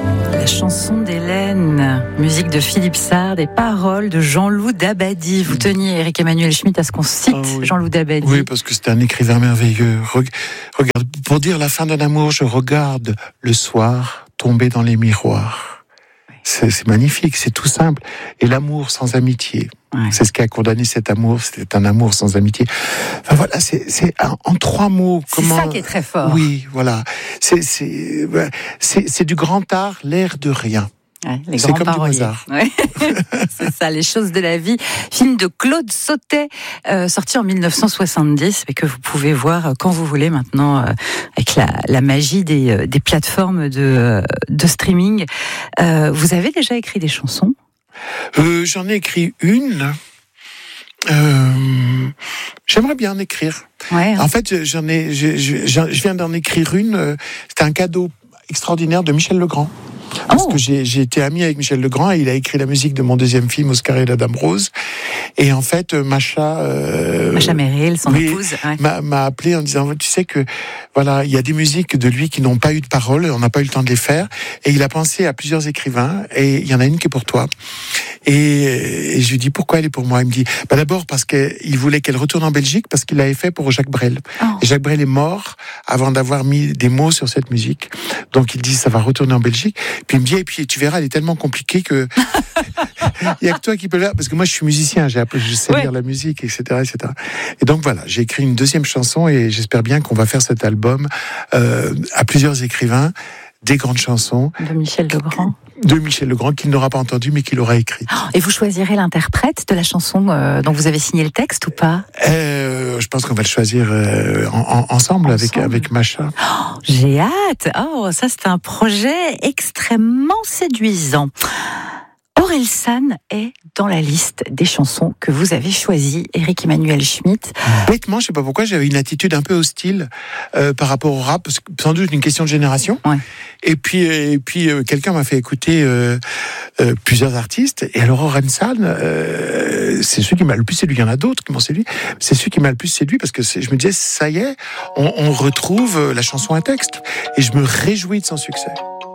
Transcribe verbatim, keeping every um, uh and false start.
La chanson d'Hélène, musique de Philippe Sard, des paroles de Jean-Loup Dabadi. Vous teniez, Éric Emmanuel Schmitt, à ce qu'on cite ah oui. Jean-Loup Dabadi. Oui, parce que c'est un écrivain merveilleux. Regarde, pour dire la fin d'un amour, je regarde le soir tomber dans les miroirs. C'est, c'est magnifique, c'est tout simple. Et l'amour sans amitié. Ouais. C'est ce qui a condamné cet amour, c'était un amour sans amitié. Enfin voilà, c'est, c'est en, en trois mots. C'est comment... ça qui est très fort. Oui, voilà. C'est, c'est, c'est, c'est du grand art, l'air de rien. Ouais, les c'est grands comme paroliers. Du Mozart. Ouais. C'est ça, Les choses de la vie. Film de Claude Sautet, euh, sorti en dix-neuf cent soixante-dix, mais que vous pouvez voir quand vous voulez maintenant, euh, avec la, la magie des, euh, des plateformes de, euh, de streaming. Euh, vous avez déjà écrit des chansons ? euh, J'en ai écrit une. Euh, j'aimerais bien en écrire. Ouais, hein. En fait, j'en ai, je, je, je viens d'en écrire une. C'était un cadeau extraordinaire de Michel Legrand. Parce oh. que j'ai, j'ai été ami avec Michel Legrand et il a écrit la musique de mon deuxième film, Oscar et la Dame Rose. Et en fait, Macha... Euh, Macha Merrill, son oui, épouse. Ouais. M'a, m'a appelé en disant, tu sais que, voilà, il y a des musiques de lui qui n'ont pas eu de parole, on n'a pas eu le temps de les faire. Et il a pensé à plusieurs écrivains et il y en a une qui est pour toi. Et, et je lui dis, pourquoi elle est pour moi? Il me dit, bah d'abord parce qu'il voulait qu'elle retourne en Belgique parce qu'il l'avait fait pour Jacques Brel. Oh. Et Jacques Brel est mort avant d'avoir mis des mots sur cette musique. Donc il dit, ça va retourner en Belgique. Puis il me dit, et puis tu verras, elle est tellement compliquée que il y a que toi qui peux le faire. Parce que moi, je suis musicien, j'ai appris, je sais ouais. lire la musique, et cetera, et cetera. Et donc voilà, j'ai écrit une deuxième chanson et j'espère bien qu'on va faire cet album euh, à plusieurs écrivains, des grandes chansons. De Michel Legrand. De Michel Legrand, qu'il n'aura pas entendu, mais qu'il aura écrit. Et vous choisirez l'interprète de la chanson euh, dont vous avez signé le texte ou pas? euh, Je pense qu'on va le choisir euh, en, en, ensemble, ensemble avec, avec Macha. Oh, j'ai hâte. Oh, ça c'est un projet extrêmement séduisant. Orelsan est dans la liste des chansons que vous avez choisies, Éric Emmanuel Schmitt. Bêtement, je ne sais pas pourquoi, j'avais une attitude un peu hostile euh, par rapport au rap, parce que sans doute une question de génération. Ouais. Et puis, et puis euh, quelqu'un m'a fait écouter euh, euh, plusieurs artistes. Et alors Orelsan, euh, c'est celui qui m'a le plus séduit. Il y en a d'autres qui m'ont séduit. C'est celui qui m'a le plus séduit parce que c'est, je me disais, ça y est, on, on retrouve la chanson à texte. Et je me réjouis de son succès.